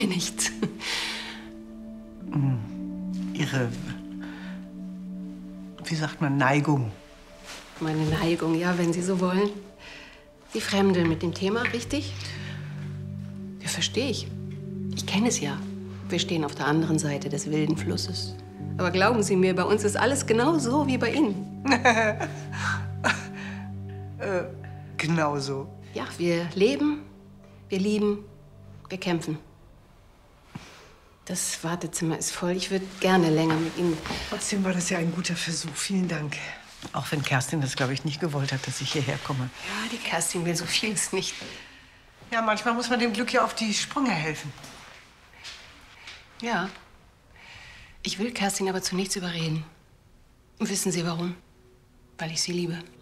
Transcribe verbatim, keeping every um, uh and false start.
Nichts. Ihre, wie sagt man, Neigung. Meine Neigung, ja, wenn Sie so wollen. Sie fremdeln mit dem Thema, richtig? Ja, verstehe ich. Ich kenne es ja. Wir stehen auf der anderen Seite des wilden Flusses. Aber glauben Sie mir, bei uns ist alles genau so wie bei Ihnen. äh, genau so. Ja, wir leben, wir lieben, wir kämpfen. Das Wartezimmer ist voll. Ich würde gerne länger mit Ihnen. Trotzdem war das ja ein guter Versuch. Vielen Dank. Auch wenn Kerstin das, glaube ich, nicht gewollt hat, dass ich hierher komme. Ja, die Kerstin will so vieles nicht. Ja, manchmal muss man dem Glück ja auf die Sprünge helfen. Ja. Ich will Kerstin aber zu nichts überreden. Und wissen Sie warum? Weil ich sie liebe.